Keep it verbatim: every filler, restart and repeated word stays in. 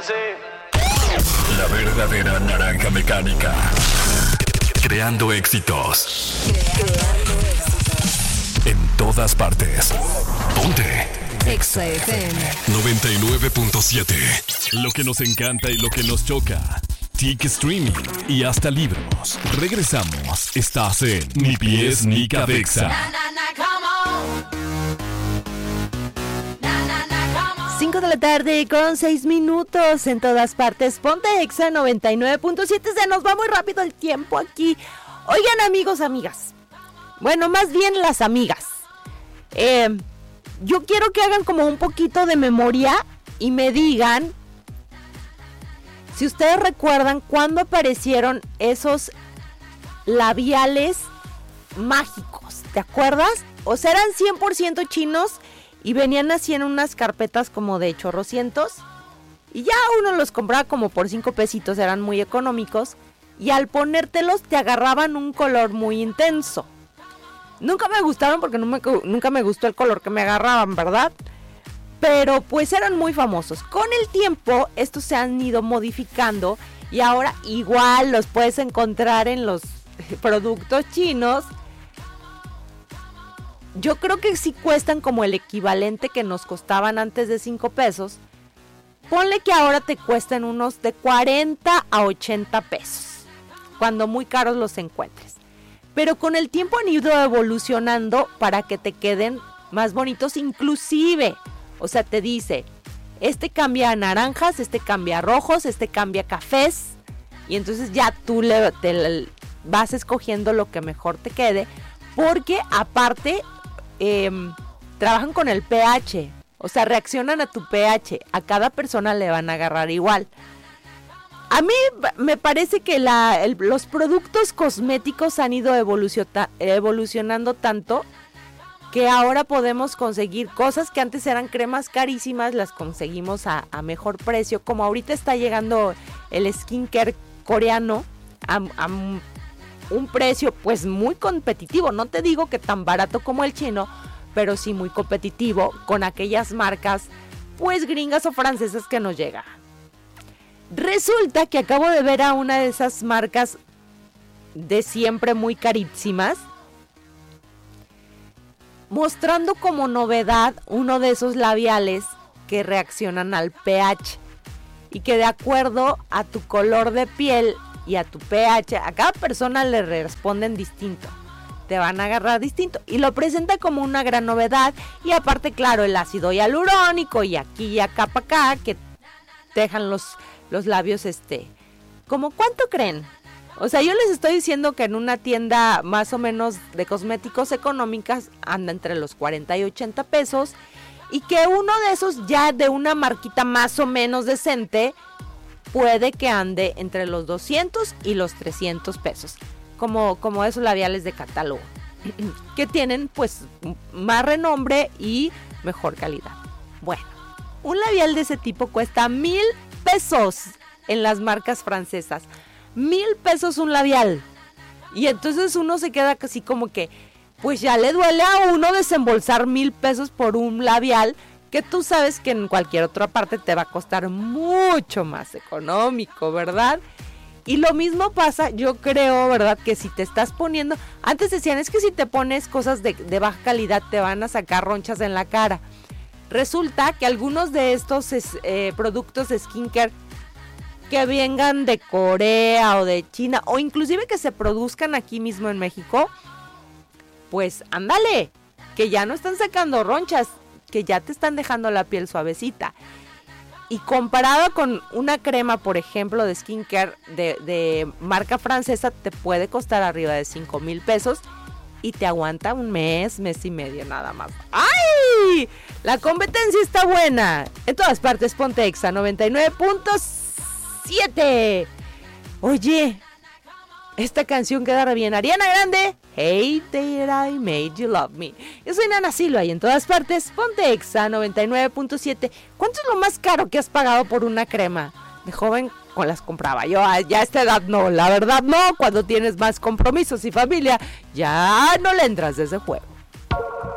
La verdadera naranja mecánica. Creando éxitos. Creando éxitos. En todas partes. Ponte. Exa F M noventa y nueve punto siete. Lo que nos encanta y lo que nos choca. Tic streaming y hasta libros. Regresamos. Estás en Ni Pies Ni Cabeza. cinco de la tarde con seis minutos en todas partes. Ponte Exa noventa y nueve punto siete. Se nos va muy rápido el tiempo aquí. Oigan, amigos, amigas. Bueno, más bien las amigas. Eh, yo quiero que hagan como un poquito de memoria y me digan si ustedes recuerdan cuándo aparecieron esos labiales mágicos. ¿Te acuerdas? O sea, eran cien por ciento chinos y venían así en unas carpetas como de chorrocientos. Y ya uno los compraba como por cinco pesitos, eran muy económicos. Y al ponértelos te agarraban un color muy intenso. Nunca me gustaron porque no me, nunca me gustó el color que me agarraban, ¿verdad? Pero pues eran muy famosos. Con el tiempo estos se han ido modificando y ahora igual los puedes encontrar en los productos chinos. Yo creo que sí cuestan como el equivalente que nos costaban antes de cinco pesos. Ponle que ahora te cuesten unos de cuarenta a ochenta pesos, cuando muy caros los encuentres. Pero con el tiempo han ido evolucionando para que te queden más bonitos, inclusive. O sea, te dice, este cambia a naranjas, este cambia a rojos, este cambia a cafés. Y entonces ya tú le, te, le, vas escogiendo lo que mejor te quede. Porque aparte, eh, trabajan con el pH. O sea, reaccionan a tu pH. A cada persona le van a agarrar igual. A mí me parece que la, el, los productos cosméticos han ido evoluciona, evolucionando tanto que ahora podemos conseguir cosas que antes eran cremas carísimas, las conseguimos a, a mejor precio. Como ahorita está llegando el skincare coreano a, a un precio pues muy competitivo. No te digo que tan barato como el chino, pero sí muy competitivo con aquellas marcas pues gringas o francesas que nos llegan. Resulta que acabo de ver a una de esas marcas de siempre muy carísimas mostrando como novedad uno de esos labiales que reaccionan al pH y que de acuerdo a tu color de piel y a tu pH, a cada persona le responden distinto, te van a agarrar distinto y lo presenta como una gran novedad. Y aparte, claro, el ácido hialurónico y aquí y acá para acá que te dejan los, los labios este, como ¿cuánto creen? O sea, yo les estoy diciendo que en una tienda más o menos de cosméticos económicas anda entre los cuarenta y ochenta pesos y que uno de esos ya de una marquita más o menos decente puede que ande entre los doscientos y los trescientos pesos, como, como esos labiales de catálogo, que tienen pues más renombre y mejor calidad. Bueno, un labial de ese tipo cuesta mil pesos en las marcas francesas. Mil pesos un labial. Y entonces uno se queda casi como que, pues ya le duele a uno desembolsar mil pesos por un labial que tú sabes que en cualquier otra parte te va a costar mucho más económico, ¿verdad? Y lo mismo pasa, yo creo, ¿verdad? Que si te estás poniendo, antes decían, es que si te pones cosas de, de baja calidad te van a sacar ronchas en la cara. Resulta que algunos de estos eh, productos de skincare que vengan de Corea o de China o inclusive que se produzcan aquí mismo en México, pues ándale, que ya no están sacando ronchas, que ya te están dejando la piel suavecita. Y comparado con una crema, por ejemplo, de skincare de, de marca francesa, te puede costar arriba de cinco mil pesos y te aguanta un mes, mes y medio nada más. ¡Ay! La competencia está buena. En todas partes, ponte Exa noventa y nueve punto siete. Oye, esta canción queda re bien. Ariana Grande, Hey Did I Made You Love Me. Yo soy Nana Silva y en todas partes, ponte Exa noventa y nueve punto siete. ¿Cuánto es lo más caro que has pagado por una crema? De joven con las compraba yo, ya a esta edad no, la verdad no. Cuando tienes más compromisos y familia, ya no le entras de ese juego.